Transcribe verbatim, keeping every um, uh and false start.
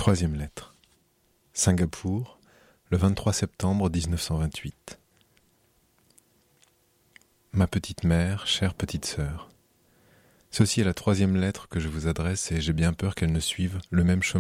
Troisième lettre. Singapour, le vingt-trois septembre dix-neuf cent vingt-huit. Ma petite mère, chère petite sœur, ceci est la troisième lettre que je vous adresse et j'ai bien peur qu'elle ne suive le même chemin